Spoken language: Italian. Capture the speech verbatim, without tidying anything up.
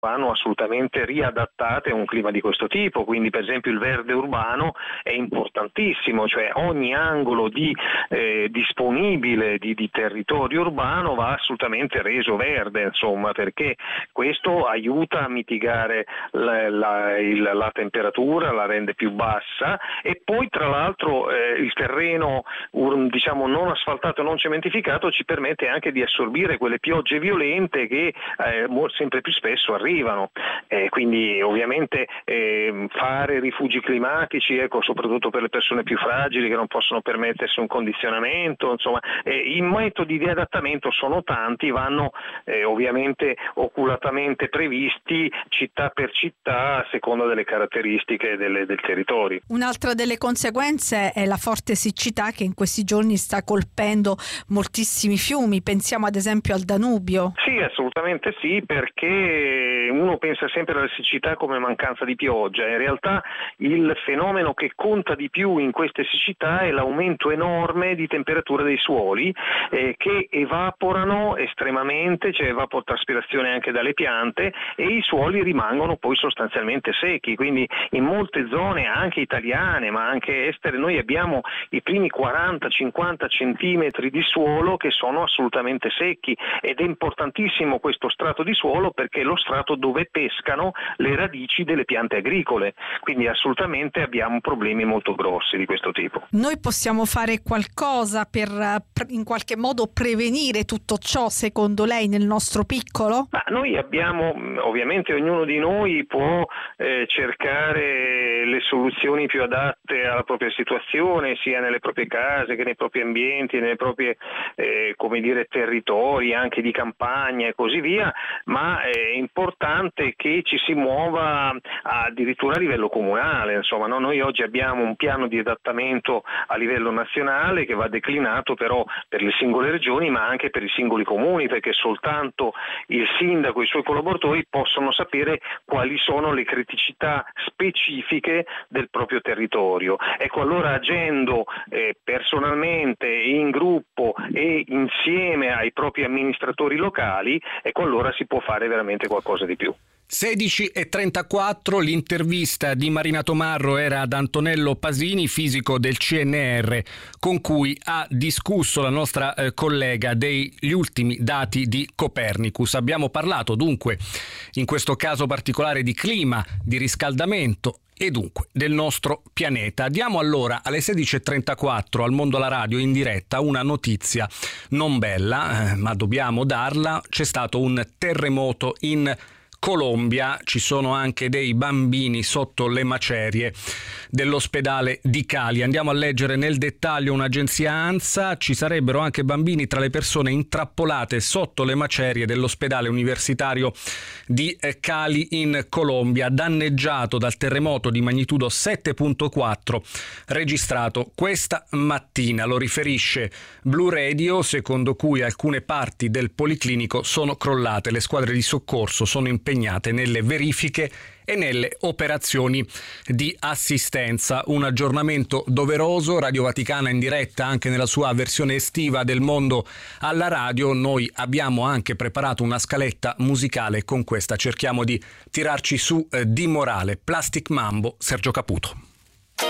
vanno assolutamente riadattate a un clima di questo tipo, quindi per esempio il verde urbano è importantissimo, cioè ogni angolo di, eh, disponibile di, di territorio urbano va assolutamente reso verde, insomma, perché questo aiuta a mitigare la, la, il, la temperatura, la rende più bassa, e poi tra l'altro eh, il terreno um, diciamo non asfaltato, non cementificato ci permette anche di assorbire quelle piogge violente che eh, sempre più spesso arrivano. Eh, quindi ovviamente eh, fare rifugi climatici, ecco, soprattutto per le persone più fragili che non possono permettersi un condizionamento, insomma, eh, i metodi di adattamento sono tanti, vanno eh, ovviamente oculatamente previsti città per città a seconda delle caratteristiche delle, del territorio. Un'altra delle conseguenze è la forte siccità che in questi giorni sta colpendo moltissimi fiumi, pensiamo ad esempio al Danubio. Sì, assolutamente sì, perché uno pensa sempre alla siccità come mancanza di pioggia, in realtà il fenomeno che conta di più in queste siccità è l'aumento enorme di temperatura dei suoli eh, che evaporano estremamente, c'è evapotranspirazione anche dalle piante e i suoli rimangono poi sostanzialmente secchi, quindi in molte zone anche italiane ma anche estere noi abbiamo i primi quaranta cinquanta centimetri di suolo che sono assolutamente secchi, ed è importantissimo questo strato di suolo perché è lo strato dove pescano le radici delle piante agricole, quindi assolutamente abbiamo problemi molto grossi di questo tipo. Noi possiamo fare qualcosa per in qualche modo prevenire tutto ciò, secondo lei, nel nostro piccolo? Ma noi abbiamo, ovviamente ognuno di noi può eh, cercare le soluzioni più adatte alla propria situazione, sia nelle proprie case che nei propri ambienti, nelle proprie eh, come dire territori anche di campagna e così via, ma è importante che ci si muova addirittura a livello comunale, insomma, no? Noi oggi abbiamo un piano di adattamento a livello nazionale che va declinato però per le singole regioni ma anche per i singoli comuni, perché soltanto il sindaco e i suoi collaboratori possono sapere quali sono le criticità specifiche del proprio territorio. Ecco, allora agendo eh, personalmente, in gruppo e insieme ai propri amministratori locali, ecco allora si può fare veramente qualcosa di più. sedici e trentaquattro, l'intervista di Marina Tomarro era ad Antonello Pasini, fisico del C N R, con cui ha discusso la nostra eh, collega degli ultimi dati di Copernicus. Abbiamo parlato dunque, in questo caso particolare, di clima, di riscaldamento e dunque del nostro pianeta. Diamo allora alle sedici e trentaquattro al Mondo alla Radio in diretta una notizia non bella, eh, ma dobbiamo darla. C'è stato un terremoto in Colombia, ci sono anche dei bambini sotto le macerie dell'ospedale di Cali. Andiamo a leggere nel dettaglio un'agenzia ANSA. Ci sarebbero anche bambini tra le persone intrappolate sotto le macerie dell'ospedale universitario di Cali in Colombia, danneggiato dal terremoto di magnitudo sette virgola quattro registrato questa mattina. Lo riferisce Blu Radio, secondo cui alcune parti del policlinico sono crollate. Le squadre di soccorso sono impegnate nelle verifiche e nelle operazioni di assistenza. Un aggiornamento doveroso. Radio Vaticana in diretta anche nella sua versione estiva del Mondo alla Radio. Noi abbiamo anche preparato una scaletta musicale e con questa cerchiamo di tirarci su eh, di morale. Plastic Mambo, Sergio Caputo.